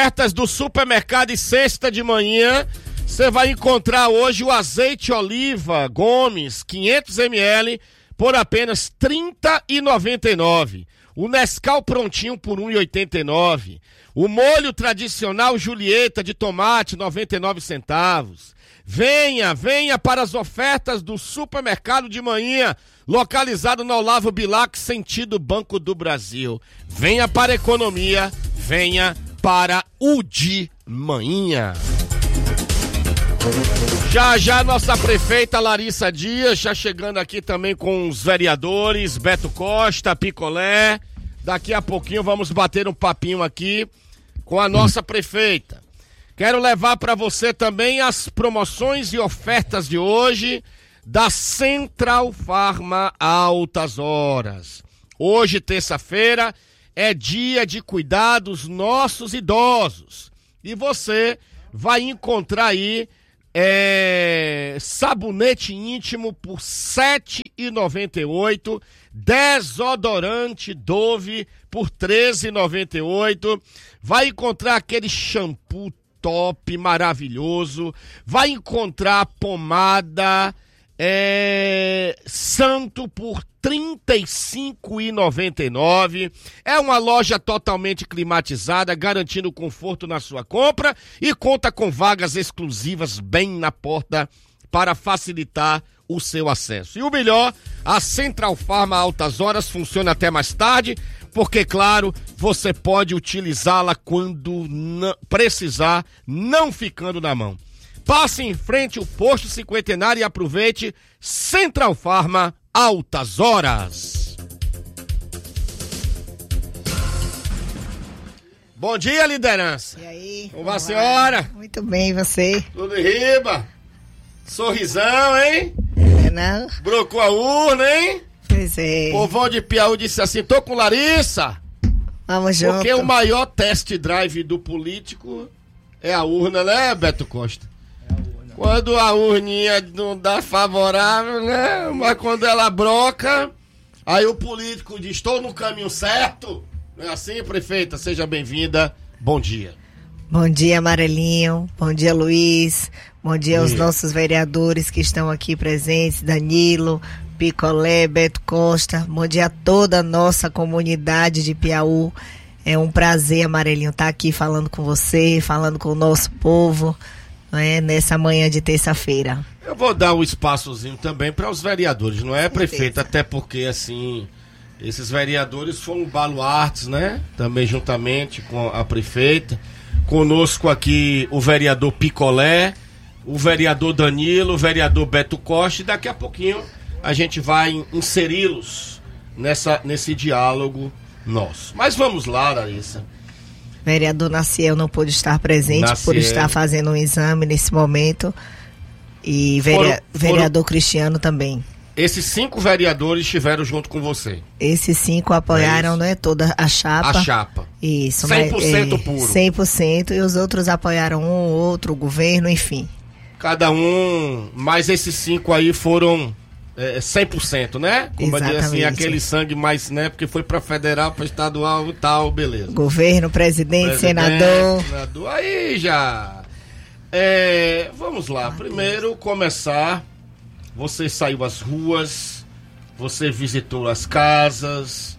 ofertas do Supermercado e Sexta de Manhã, você vai encontrar hoje o azeite oliva Gomes 500 ml por apenas R$ 30,99. O Nescau prontinho por R$ 1,89. O molho tradicional Julieta de tomate 99 centavos. Venha para as ofertas do Supermercado de Manhã, localizado no Olavo Bilac, sentido Banco do Brasil. Venha para a economia, venha para o de manhã. Já nossa prefeita Larissa Dias, já chegando aqui também com os vereadores, Beto Costa, Picolé. Daqui a pouquinho vamos bater um papinho aqui com a nossa prefeita. Quero levar para você também as promoções e ofertas de hoje da Central Farma Altas Horas. Hoje, terça-feira, é dia de cuidar dos nossos idosos. E você vai encontrar aí sabonete íntimo por R$ 7,98, desodorante Dove por R$ 13,98, vai encontrar aquele shampoo top, maravilhoso, vai encontrar pomada Santo por R$ 35,99. É uma loja totalmente climatizada, garantindo conforto na sua compra e conta com vagas exclusivas bem na porta para facilitar o seu acesso. E o melhor, a Central Farma Altas Horas funciona até mais tarde, porque, claro, você pode utilizá-la quando precisar, não ficando na mão. Passe em frente ao Posto Cinquentenário e aproveite Central Farma Altas Horas. Bom dia, liderança. E aí? Como vai a senhora? Muito bem, e você? Tudo em riba? Sorrisão, hein? Não? Brocou a urna, hein? Pois é. O povão de Piauí disse assim, tô com Larissa. Vamos junto. Porque o maior test drive do político é a urna, né, Beto Costa? Quando a urninha não dá favorável, né? Mas quando ela broca, aí o político diz, estou no caminho certo. Não é assim, prefeita? Seja bem-vinda. Bom dia. Bom dia, Amarelinho. Bom dia, Luiz. Bom dia aos nossos vereadores que estão aqui presentes. Danilo, Picolé, Beto Costa. Bom dia a toda a nossa comunidade de Piauí. É um prazer, Amarelinho, estar aqui falando com você, falando com o nosso povo. Nessa manhã de terça-feira. Eu vou dar um espaçozinho também para os vereadores, não é, prefeita? Até porque, assim, esses vereadores foram baluartes, né? Também juntamente com a prefeita. Conosco aqui o vereador Picolé, o vereador Danilo, o vereador Beto Costa, e daqui a pouquinho a gente vai inseri-los nesse diálogo nosso. Mas vamos lá, Larissa. Vereador Naciel não pôde estar presente por estar fazendo um exame nesse momento. E vereador Cristiano também. Esses 5 vereadores estiveram junto com você? Esses 5 apoiaram, não é toda a chapa. A chapa. Isso. 100% puro. 100%, e os outros apoiaram um, outro, o governo, enfim. Cada um, mas esses 5 aí foram 100%, né? Como diz assim, aquele sangue mais, né? Porque foi pra federal, pra estadual e tal, beleza. Governo, presidente, senador. Aí já. Vamos lá. Primeiro começar. Você saiu às ruas, você visitou as casas,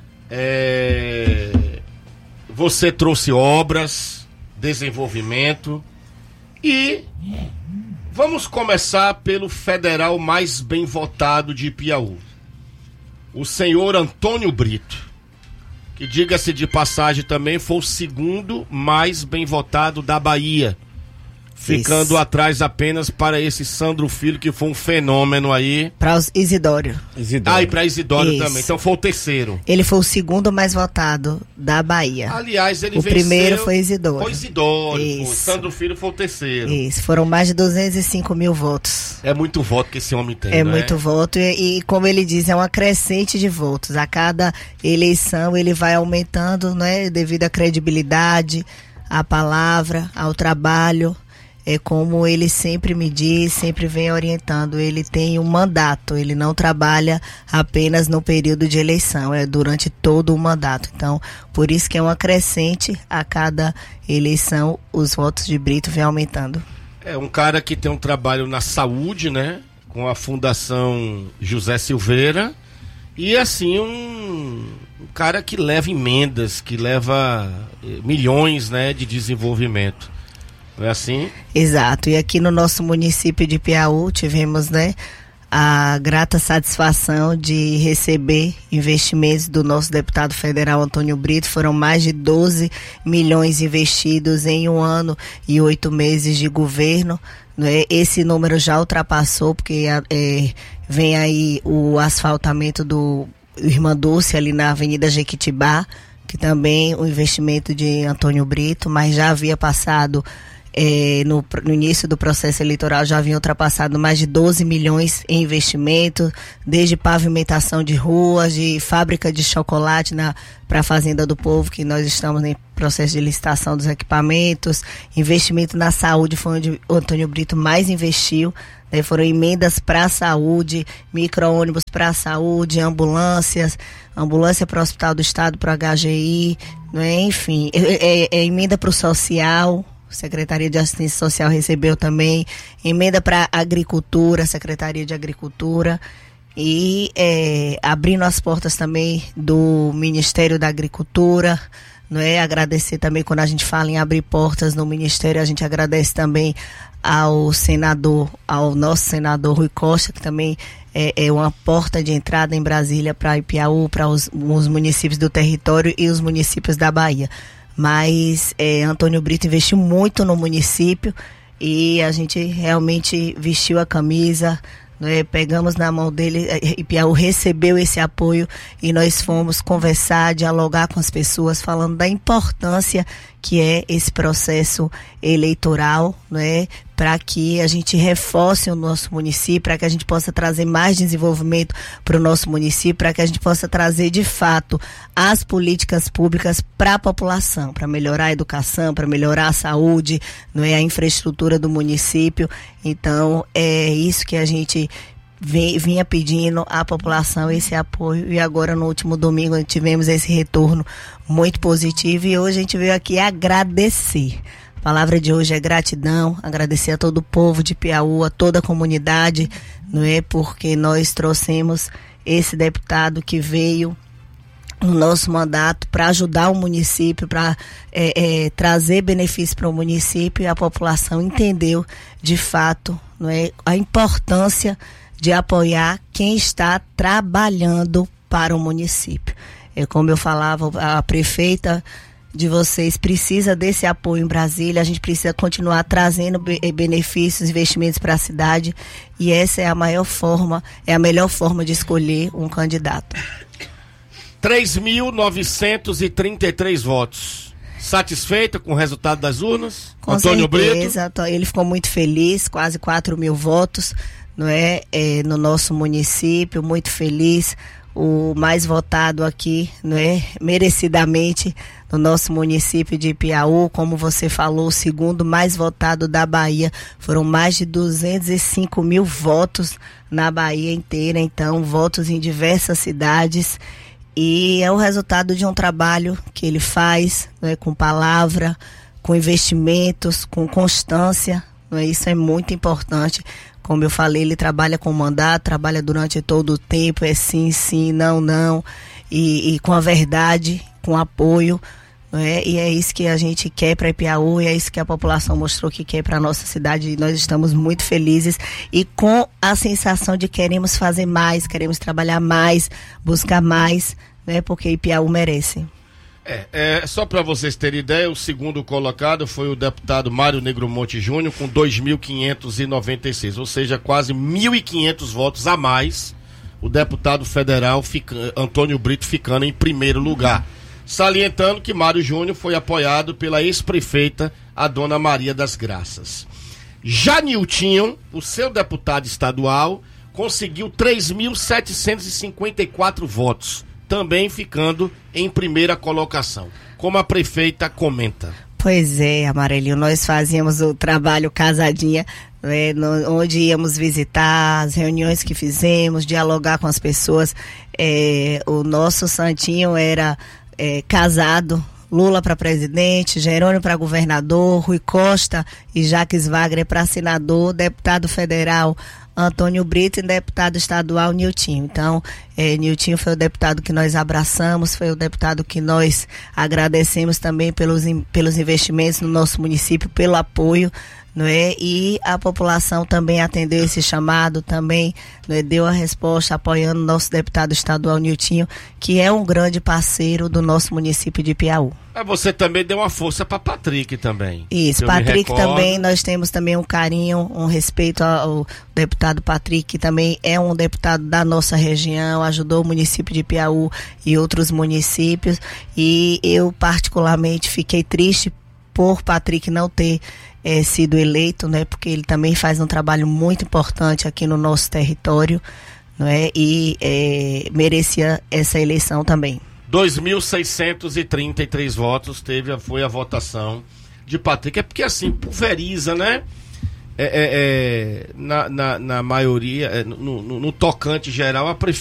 você trouxe obras, desenvolvimento e vamos começar pelo federal mais bem votado de Piauí, o senhor Antônio Brito, que, diga-se de passagem, também foi o segundo mais bem votado da Bahia, ficando atrás apenas para esse Sandro Filho, que foi um fenômeno aí. Para os Isidório. E para Isidório também. Então foi o terceiro. Ele foi o segundo mais votado da Bahia. Aliás, ele venceu. O primeiro foi Isidório. Foi Isidório. O Sandro Filho foi o terceiro. Isso. Foram mais de 205 mil votos. É muito voto que esse homem tem, né? Muito voto. E como ele diz, é uma crescente de votos. A cada eleição ele vai aumentando, né? Devido à credibilidade, à palavra, ao trabalho. é como ele sempre me diz, sempre vem orientando, ele tem um mandato, ele não trabalha apenas no período de eleição, é durante todo o mandato. Então, por isso que é uma crescente, a cada eleição os votos de Brito vêm aumentando. É um cara que tem um trabalho na saúde, né? Com a Fundação José Silveira, e assim um cara que leva emendas, que leva milhões, né, de desenvolvimento. Não é assim? Exato. E aqui no nosso município de Piauí tivemos, né, a grata satisfação de receber investimentos do nosso deputado federal Antônio Brito. Foram mais de 12 milhões investidos em 1 ano e 8 meses de governo. Né? Esse número já ultrapassou, porque vem aí o asfaltamento do Irmã Dulce ali na Avenida Jequitibá, que também o investimento de Antônio Brito, mas já havia passado no início do processo eleitoral, já havia ultrapassado mais de 12 milhões em investimento, desde pavimentação de ruas, de fábrica de chocolate para a Fazenda do Povo, que nós estamos em processo de licitação dos equipamentos, investimento na saúde, foi onde o Antônio Brito mais investiu, né? Foram emendas para a saúde, micro-ônibus para a saúde, ambulância para o Hospital do Estado, para o HGI, né? Enfim, emenda para o social. Secretaria de Assistência Social recebeu também, emenda para Agricultura, Secretaria de Agricultura, e abrindo as portas também do Ministério da Agricultura, não é? Agradecer também, quando a gente fala em abrir portas no Ministério, a gente agradece também ao nosso senador Rui Costa, que também é uma porta de entrada em Brasília para Ipiaú, para os municípios do território e os municípios da Bahia. Mas Antônio Brito investiu muito no município e a gente realmente vestiu a camisa, né? Pegamos na mão dele, Ipiaú recebeu esse apoio e nós fomos conversar, dialogar com as pessoas, falando da importância que é esse processo eleitoral, né? Para que a gente reforce o nosso município, para que a gente possa trazer mais desenvolvimento para o nosso município, para que a gente possa trazer de fato as políticas públicas para a população, para melhorar a educação, para melhorar a saúde, não é, a infraestrutura do município. Então é isso que a gente vinha pedindo à população, esse apoio, e agora no último domingo tivemos esse retorno muito positivo e hoje a gente veio aqui agradecer. A palavra de hoje é gratidão, agradecer a todo o povo de Piauí, a toda a comunidade, não é? Porque nós trouxemos esse deputado que veio no nosso mandato para ajudar o município, para trazer benefícios para o município, e a população entendeu de fato, não é, a importância de apoiar quem está trabalhando para o município. Como eu falava, a prefeita de vocês precisa desse apoio em Brasília, a gente precisa continuar trazendo benefícios, investimentos para a cidade, e essa é a melhor forma de escolher um candidato. 3.933 votos. Satisfeita com o resultado das urnas? Com Antônio certeza, Brito? Ele ficou muito feliz, quase 4.000 votos, não é? No nosso município, muito feliz. O mais votado aqui, não é? Merecidamente, no nosso município de Ipiaú, como você falou, o segundo mais votado da Bahia. Foram mais de 205 mil votos na Bahia inteira, então votos em diversas cidades, e é o resultado de um trabalho que ele faz, não é? Com palavra, com investimentos, com constância, não é? Isso é muito importante. Como eu falei, ele trabalha com mandato, trabalha durante todo o tempo, é sim, sim, não, não, e com a verdade, com apoio, não é? E é isso que a gente quer para Ipiaú, e é isso que a população mostrou que quer para a nossa cidade, e nós estamos muito felizes e com a sensação de queremos fazer mais, queremos trabalhar mais, buscar mais, né? Porque Ipiaú merece. Só para vocês terem ideia, o segundo colocado foi o deputado Mário Negromonte Júnior, com 2.596, ou seja, quase 1.500 votos a mais, o deputado federal Antônio Brito ficando em primeiro lugar. Salientando que Mário Júnior foi apoiado pela ex-prefeita, a dona Maria das Graças. Já Niltinho, o seu deputado estadual, conseguiu 3.754 votos, também ficando em primeira colocação, como a prefeita comenta. Pois é, Amarelinho, nós fazíamos o trabalho casadinha, né, onde íamos visitar, as reuniões que fizemos, dialogar com as pessoas. O nosso santinho era casado, Lula para presidente, Jerônimo para governador, Rui Costa e Jacques Wagner para senador, deputado federal Antônio Brito e deputado estadual Niltinho. Então, Niltinho foi o deputado que nós abraçamos, foi o deputado que nós agradecemos também pelos investimentos no nosso município, pelo apoio, não é? E a população também atendeu esse chamado, também, não é? Deu a resposta apoiando o nosso deputado estadual Niltinho, que é um grande parceiro do nosso município de Piauí. Você também deu uma força para Patrick também. Isso, Patrick também, nós temos também um carinho, um respeito ao deputado Patrick, que também é um deputado da nossa região, ajudou o município de Piauí e outros municípios, e eu particularmente fiquei triste por Patrick não ter sido eleito, né, porque ele também faz um trabalho muito importante aqui no nosso território, não é? E merecia essa eleição também. 2.633 votos foi a votação de Patrick. É porque assim, pulveriza, né? Na maioria, no tocante geral, a prefeita